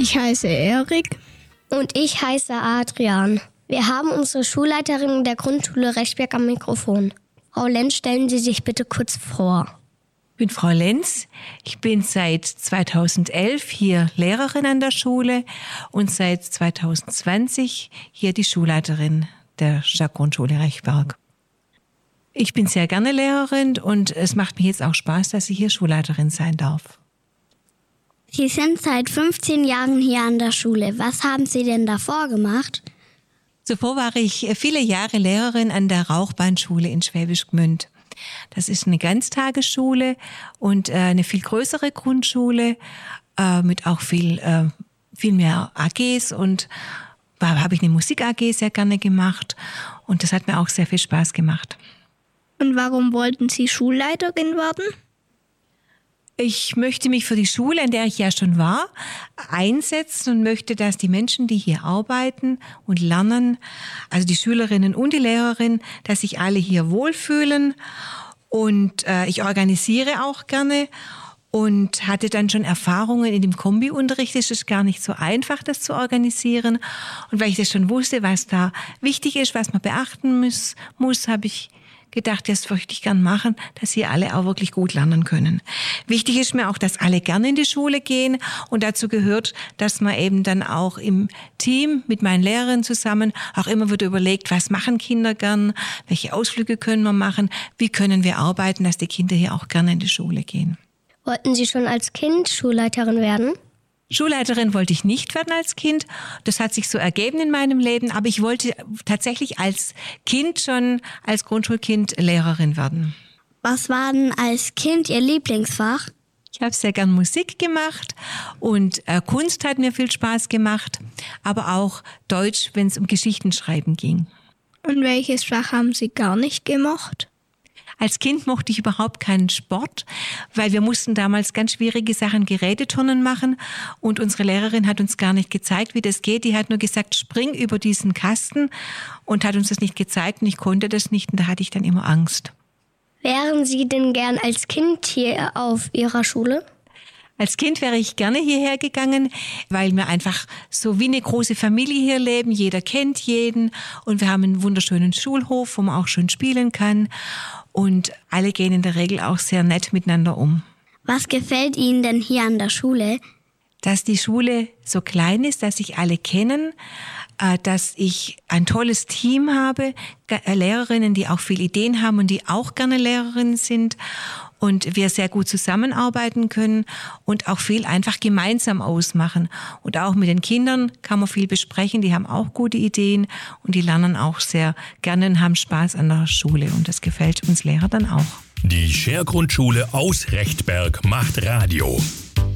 Ich heiße Erik. Und ich heiße Adrian. Wir haben unsere Schulleiterin der Grundschule Rechberg am Mikrofon. Frau Lenz, stellen Sie sich bitte kurz vor. Ich bin Frau Lenz. Ich bin seit 2011 hier Lehrerin an der Schule und seit 2020 hier die Schulleiterin der Stadtgrundschule Rechberg. Ich bin sehr gerne Lehrerin und es macht mir jetzt auch Spaß, dass ich hier Schulleiterin sein darf. Sie sind seit 15 Jahren hier an der Schule. Was haben Sie denn davor gemacht? Zuvor war ich viele Jahre Lehrerin an der Rauchbahnschule in Schwäbisch Gmünd. Das ist eine Ganztagesschule und eine viel größere Grundschule mit auch viel mehr AGs und da habe ich eine Musik-AG sehr gerne gemacht und das hat mir auch sehr viel Spaß gemacht. Und warum wollten Sie Schulleiterin werden? Ich möchte mich für die Schule, in der ich ja schon war, einsetzen und möchte, dass die Menschen, die hier arbeiten und lernen, also die Schülerinnen und die Lehrerinnen, dass sich alle hier wohlfühlen. Und ich organisiere auch gerne und hatte dann schon Erfahrungen in dem Kombiunterricht. Es ist gar nicht so einfach, das zu organisieren. Und weil ich das schon wusste, was da wichtig ist, was man beachten muss, habe ich gedacht, das möchte ich gern machen, dass hier alle auch wirklich gut lernen können. Wichtig ist mir auch, dass alle gerne in die Schule gehen und dazu gehört, dass man eben dann auch im Team mit meinen Lehrern zusammen auch immer wieder überlegt, was machen Kinder gern, welche Ausflüge können wir machen, wie können wir arbeiten, dass die Kinder hier auch gerne in die Schule gehen. Wollten Sie schon als Kind Schulleiterin werden? Schulleiterin wollte ich nicht werden als Kind. Das hat sich so ergeben in meinem Leben. Aber ich wollte tatsächlich als Kind schon, als Grundschulkind Lehrerin werden. Was war denn als Kind Ihr Lieblingsfach? Ich habe sehr gern Musik gemacht und Kunst hat mir viel Spaß gemacht. Aber auch Deutsch, wenn es um Geschichtenschreiben ging. Und welches Fach haben Sie gar nicht gemocht? Als Kind mochte ich überhaupt keinen Sport, weil wir mussten damals ganz schwierige Sachen, Geräteturnen machen und unsere Lehrerin hat uns gar nicht gezeigt, wie das geht. Die hat nur gesagt, spring über diesen Kasten und hat uns das nicht gezeigt und ich konnte das nicht und da hatte ich dann immer Angst. Wären Sie denn gern als Kind hier auf Ihrer Schule? Als Kind wäre ich gerne hierher gegangen, weil wir einfach so wie eine große Familie hier leben. Jeder kennt jeden und wir haben einen wunderschönen Schulhof, wo man auch schön spielen kann. Und alle gehen in der Regel auch sehr nett miteinander um. Was gefällt Ihnen denn hier an der Schule? Dass die Schule so klein ist, dass sich alle kennen, dass ich ein tolles Team habe, Lehrerinnen, die auch viele Ideen haben und die auch gerne Lehrerinnen sind und wir sehr gut zusammenarbeiten können und auch viel einfach gemeinsam ausmachen. Und auch mit den Kindern kann man viel besprechen, die haben auch gute Ideen und die lernen auch sehr gerne und haben Spaß an der Schule und das gefällt uns Lehrer dann auch. Die Scher Grundschule aus Rechtberg macht Radio.